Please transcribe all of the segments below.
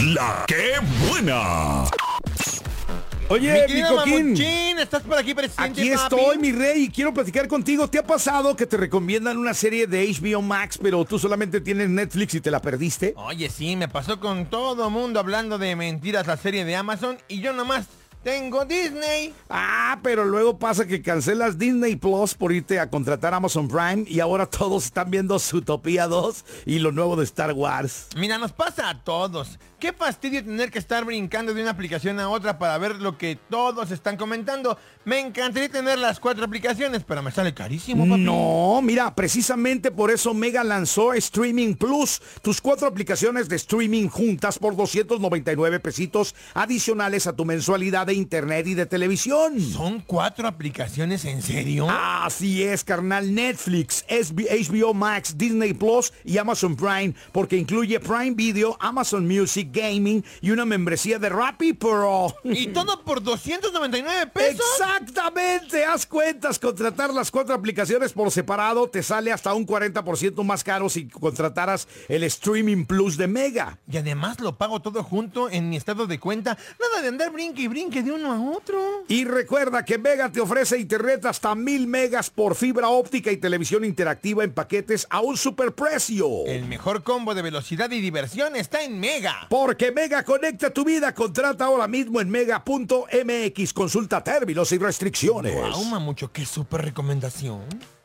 La que buena. Oye, mi Coquín, Mamuchín, ¿estás por aquí presente, aquí papi? estoy, mi rey, y quiero platicar contigo. ¿Te ha pasado que te recomiendan una serie de HBO Max, pero tú solamente tienes Netflix y te la perdiste? Oye, sí, me pasó con todo mundo hablando de mentiras la serie de Amazon y yo nomás tengo Disney. Pero luego pasa que cancelas Disney Plus por irte a contratar Amazon Prime y ahora todos están viendo Zootopia 2 y lo nuevo de Star Wars. Mira, nos pasa a todos. Qué fastidio tener que estar brincando de una aplicación a otra para ver lo que todos están comentando. Me encantaría tener las 4 aplicaciones, pero me sale carísimo, papi. No, mira, precisamente por eso Mega lanzó Streaming Plus, tus 4 aplicaciones de streaming juntas por 299 pesitos adicionales a tu mensualidad de internet y de televisión. ¿Son 4 aplicaciones, en serio? Así es, carnal. Netflix, HBO Max, Disney Plus y Amazon Prime, porque incluye Prime Video, Amazon Music, Gaming y una membresía de Rappi Pro. ¿Y todo por 299 pesos? Exactamente, haz cuentas. Contratar las 4 aplicaciones por separado te sale hasta un 40% más caro si contrataras el Streaming Plus de Mega. Y además lo pago todo junto en mi estado de cuenta. Nada de andar brinque y brinque de uno a otro. Y recuerda que Mega te ofrece internet hasta 1000 megas por fibra óptica y televisión interactiva en paquetes a un superprecio. El mejor combo de velocidad y diversión está en Mega. Porque Mega conecta tu vida. Contrata ahora mismo en mega.mx. Consulta términos y restricciones. Wow, mamucho, qué súper recomendación.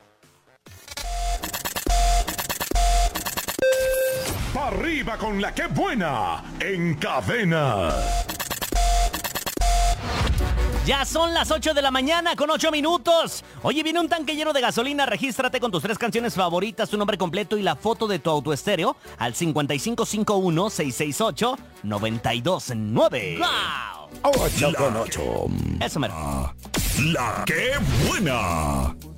Pa' arriba con la que buena. En cadena. Ya son las 8 de la mañana con 8 minutos. Oye, viene un tanque lleno de gasolina. Regístrate con tus 3 canciones favoritas, tu nombre completo y la foto de tu autoestéreo al 5551-668-929. ¡Wow! 8 con 8. Eso mero. La que buena.